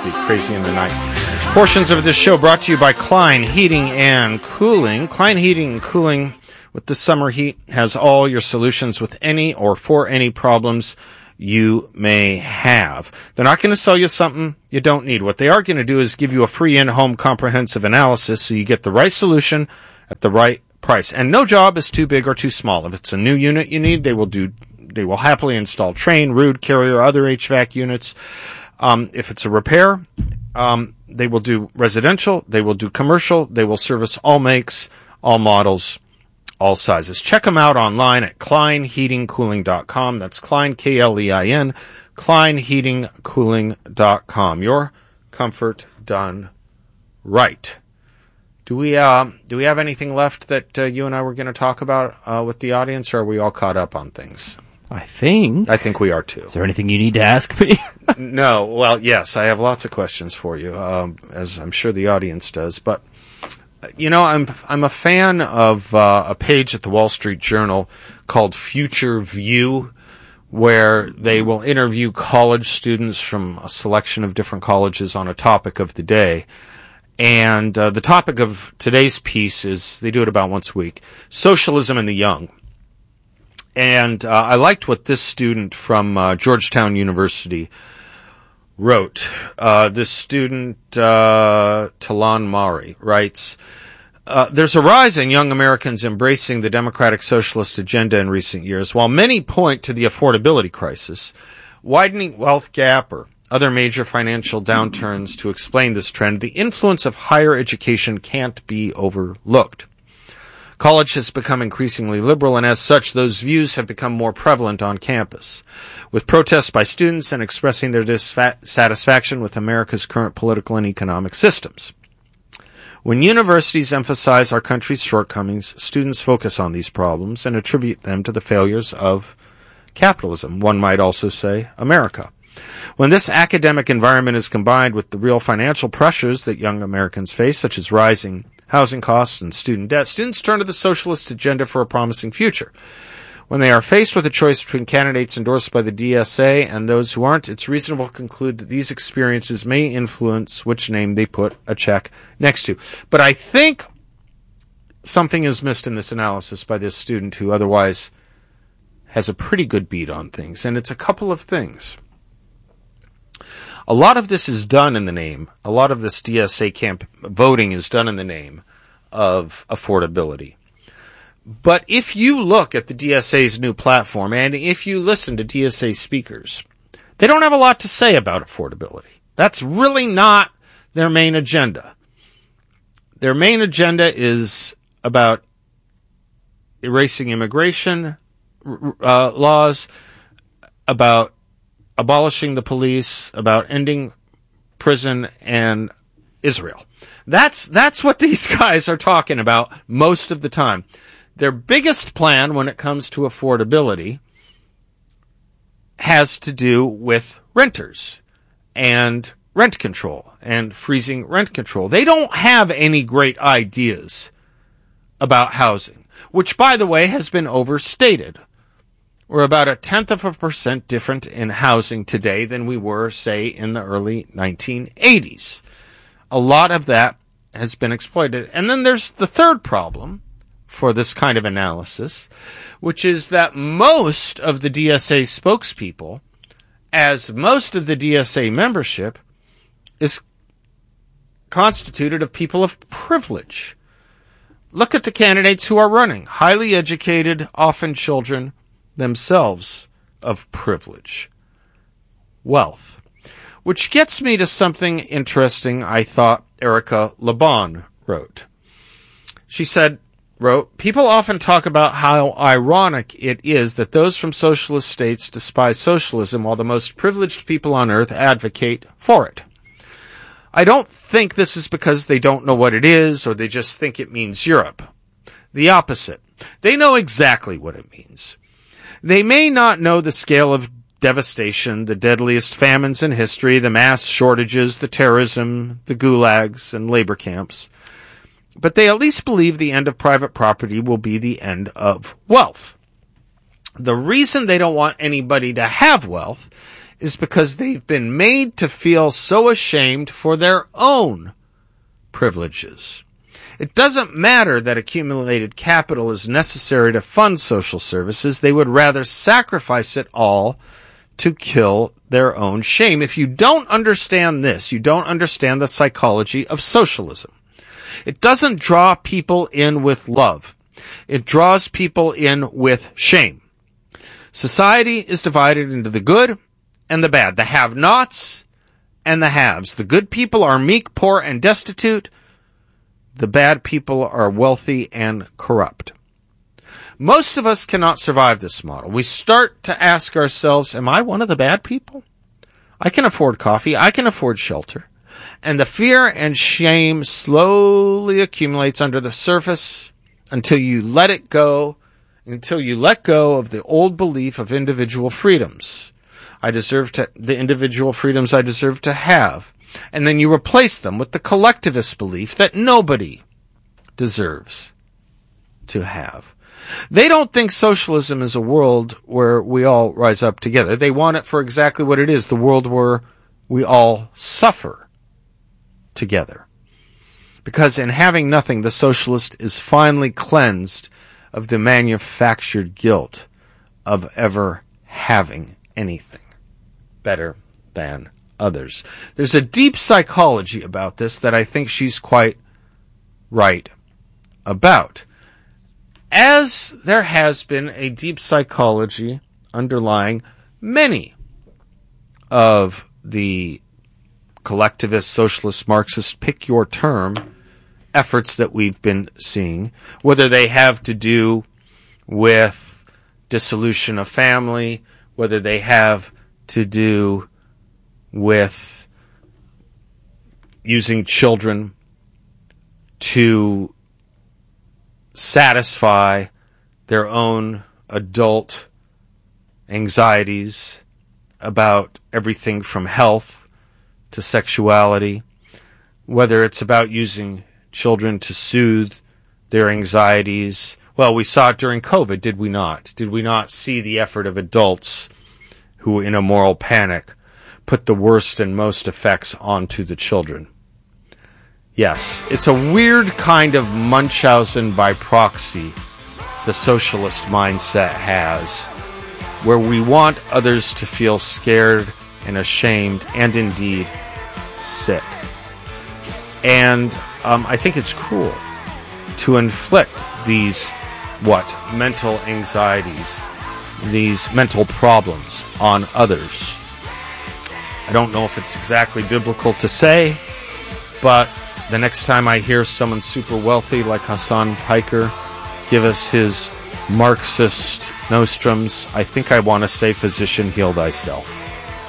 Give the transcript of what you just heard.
the Crazy in the Night. Portions of this show brought to you by Klein Heating and Cooling. Klein Heating and Cooling with the summer heat has all your solutions with any or for any problems you may have. They're not going to sell you something you don't need. What they are going to do is give you a free in-home comprehensive analysis so you get the right solution at the right price. And no job is too big or too small. If it's a new unit you need, they will happily install Trane, Ruud, Carrier, other HVAC units. If it's a repair, they will do residential, they will do commercial, they will service all makes, all models, all sizes. Check them out online at kleinheatingcooling.com. That's Klein, K-L-E-I-N, kleinheatingcooling.com. Your comfort done right. Do we have anything left that you and I were going to talk about with the audience, or are we all caught up on things? I think we are too. Is there anything you need to ask me? No. Well, yes, I have lots of questions for you, as I'm sure the audience does. But you know, I'm a fan of a page at the Wall Street Journal called Future View, where they will interview college students from a selection of different colleges on a topic of the day. And the topic of today's piece is, they do it about once a week, socialism and the young. And I liked what this student from Georgetown University wrote. This student, Talan Mari, writes, there's a rise in young Americans embracing the democratic socialist agenda in recent years. While many point to the affordability crisis, widening wealth gap, or other major financial downturns to explain this trend, the influence of higher education can't be overlooked. College has become increasingly liberal, and as such, those views have become more prevalent on campus, with protests by students and expressing their dissatisfaction with America's current political and economic systems. When universities emphasize our country's shortcomings, students focus on these problems and attribute them to the failures of capitalism, one might also say America. When this academic environment is combined with the real financial pressures that young Americans face, such as rising housing costs and student debt, students turn to the socialist agenda for a promising future. When they are faced with a choice between candidates endorsed by the DSA and those who aren't, it's reasonable to conclude that these experiences may influence which name they put a check next to. But I think something is missed in this analysis by this student, who otherwise has a pretty good beat on things, and it's a couple of things. A lot of this is done in the name, a lot of this DSA voting is done in the name of affordability. But if you look at the DSA's new platform, and if you listen to DSA speakers, they don't have a lot to say about affordability. That's really not their main agenda. Their main agenda is about erasing immigration laws, about abolishing the police, about ending prison and Israel. That's what these guys are talking about most of the time. Their biggest plan when it comes to affordability has to do with renters and rent control and freezing rent control. They don't have any great ideas about housing, which, by the way, has been overstated. We're about 0.1% different in housing today than we were, say, in the early 1980s. A lot of that has been exploited. And then there's the third problem for this kind of analysis, which is that most of the DSA spokespeople, as most of the DSA membership, is constituted of people of privilege. Look at the candidates who are running. Highly educated, often children, themselves of privilege. Wealth. Which gets me to something interesting I thought Erica Laban wrote. She wrote, people often talk about how ironic it is that those from socialist states despise socialism while the most privileged people on earth advocate for it. I don't think this is because they don't know what it is or they just think it means Europe. The opposite. They know exactly what it means. They may not know the scale of devastation, the deadliest famines in history, the mass shortages, the terrorism, the gulags, and labor camps. But they at least believe the end of private property will be the end of wealth. The reason they don't want anybody to have wealth is because they've been made to feel so ashamed for their own privileges. It doesn't matter that accumulated capital is necessary to fund social services. They would rather sacrifice it all to kill their own shame. If you don't understand this, you don't understand the psychology of socialism. It doesn't draw people in with love. It draws people in with shame. Society is divided into the good and the bad, the have-nots and the haves. The good people are meek, poor, and destitute. The bad people are wealthy and corrupt. Most of us cannot survive this model. We start to ask ourselves, am I one of the bad people? I can afford coffee. I can afford shelter. And the fear and shame slowly accumulates under the surface until you let it go, until you let go of the old belief of individual freedoms. The individual freedoms I deserve to have. And then you replace them with the collectivist belief that nobody deserves to have. They don't think socialism is a world where we all rise up together. They want it for exactly what it is, the world where we all suffer together. Because in having nothing, the socialist is finally cleansed of the manufactured guilt of ever having anything better than others. There's a deep psychology about this that I think she's quite right about. As there has been a deep psychology underlying many of the collectivist, socialist, Marxist, pick your term, efforts that we've been seeing, whether they have to do with dissolution of family, whether they have to do with using children to satisfy their own adult anxieties about everything from health to sexuality, whether it's about using children to soothe their anxieties. Well, we saw it during COVID, did we not? Did we not see the effort of adults who, in a moral panic, put the worst and most effects onto the children? Yes, it's a weird kind of Munchausen by proxy the socialist mindset has, where we want others to feel scared and ashamed and indeed sick. And I think it's cruel to inflict these, mental anxieties, these mental problems on others. I don't know if it's exactly biblical to say, but the next time I hear someone super wealthy like Hassan Piker give us his Marxist nostrums, I think I want to say, physician, heal thyself.